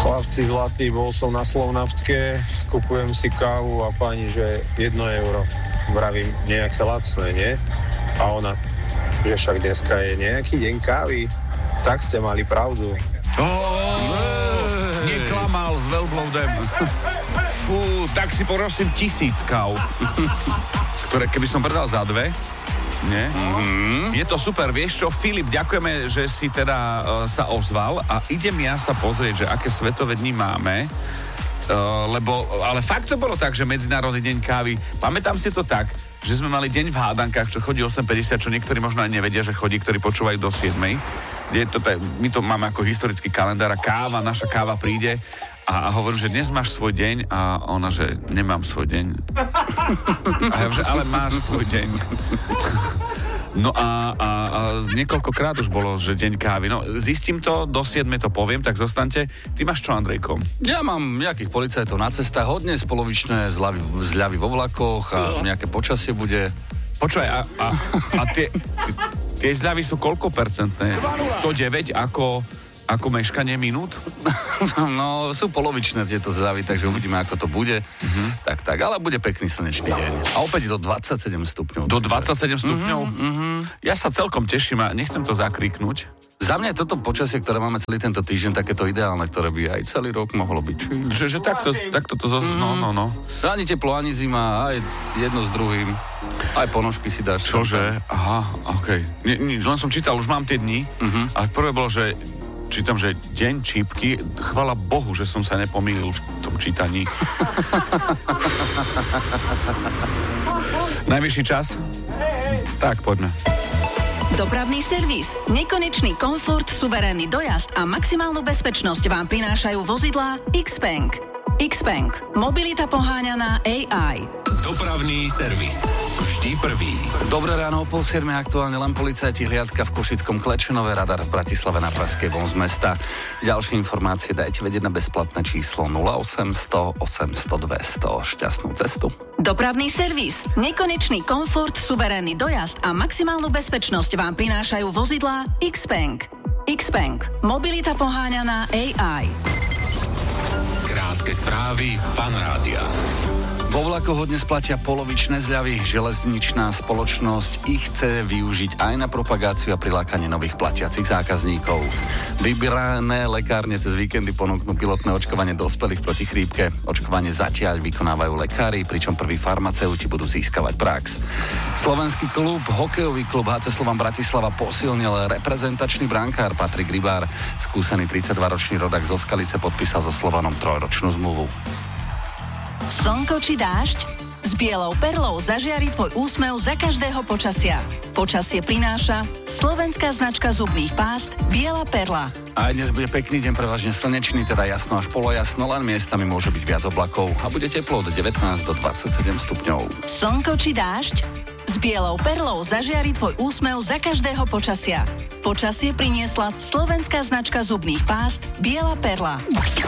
Chlapci zlatí, bol som na Slovnaftke, kupujem si kávu a pani, že 1 euro. Vravím, nejaké lacné, nie? A ona, že však dneska je nejaký deň kávy. Tak ste mali pravdu. Neklamal s veľbloudem. Fú, tak si prosím 1000 káv. Ktoré keby som predal za 2... Nie? Mm-hmm. Je to super, vieš čo, Filip, ďakujeme, že si teda sa ozval a idem ja sa pozrieť, že aké svetové dni máme, ale fakt to bolo tak, že Medzinárodný deň kávy, pamätám si to tak, že sme mali deň v hádankách, čo chodí 8.50, čo niektorí možno aj nevedia, že chodí, ktorí počúvajú do 7. My to máme ako historický kalendár a naša káva príde a hovorím, že dnes máš svoj deň a ona, že nemám svoj deň. A ja, že ale máš svoj deň. No a niekoľkokrát už bolo, že deň kávy. No zistím to, do 7 to poviem, tak zostaňte. Ty máš čo, Andrejko? Ja mám nejakých policajtov na cestách, hodne spolovičné zľavy vo vlakoch a nejaké počasie bude. Počúvaj, a tie zľavy sú koľko percentné? 109 ako meškanie minút? No, sú polovičné tieto zľavy, takže uvidíme, ako to bude. Tak, ale bude pekný slnečný deň. A opäť do 27 stupňov. Do 27 stupňov? Ja sa celkom teším a nechcem to zakriknúť. Za mňa je toto počasie, ktoré máme celý tento týždeň, takéto ideálne, ktoré by aj celý rok mohlo byť. Že takto to no. Ani teplo, ani zima, aj jedno s druhým. Aj ponožky si dáš. Čože? Aha, okej. Len som čítal, už mám tie dni. A prvé bolo, že čítam, že deň čípky, chvala Bohu, že som sa nepomýlil v tom čítaní. Najvyšší čas? Tak, poďme. Dopravný servis, nekonečný komfort, suverénny dojazd a maximálnu bezpečnosť vám prinášajú vozidlá Xpeng. Xpeng. Mobilita poháňaná AI. Dopravný servis. Vždy prvý. Dobré ráno, o 6:30 aktuálne len policajti, hliadka v Košickom Klečenove, radar v Bratislave na Pražskej von z mesta. Ďalšie informácie dajte vedieť na bezplatné číslo 0800 800 200. Šťastnú cestu. Dopravný servis, nekonečný komfort, suverénny dojazd a maximálnu bezpečnosť vám prinášajú vozidlá Xpeng. Xpeng. Mobilita poháňaná AI. Krátke správy Fan Rádia. Vo vlakoch hodne splatia polovičné zľavy. Železničná spoločnosť ich chce využiť aj na propagáciu a prilákanie nových platiacich zákazníkov. Vybrané lekárne cez víkendy ponúknú pilotné očkovanie dospelých proti chrípke. Očkovanie zatiaľ vykonávajú lekári, pričom prví farmaceuti budú získavať prax. Slovenský klub, hokejový klub HC Slovan Bratislava posilnil reprezentačný brankár Patrik Rybár. Skúsený 32-ročný rodak zo Skalice podpísal so Slovanom 3-ročnú zmluvu. Slnko či dážď? S bielou perlou zažiari tvoj úsmev za každého počasia. Počasie prináša slovenská značka zubných pást Biela perla. Aj dnes bude pekný deň, prevažne slnečný, teda jasno až polojasno, len miestami môže byť viac oblakov a bude teplo od 19 do 27 stupňov. Slnko či dážď? S bielou perlou zažiari tvoj úsmev za každého počasia. Počasie priniesla slovenská značka zubných pást Biela perla.